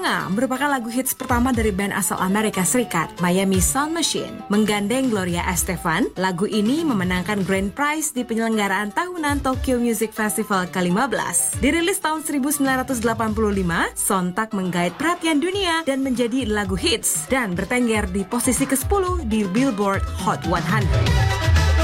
Tonga merupakan lagu hits pertama dari band asal Amerika Serikat, Miami Sound Machine. Menggandeng Gloria Estefan, lagu ini memenangkan Grand Prize di penyelenggaraan tahunan Tokyo Music Festival ke-15. Dirilis tahun 1985, sontak menggait perhatian dunia dan menjadi lagu hits dan bertengger di posisi ke-10 di Billboard Hot 100.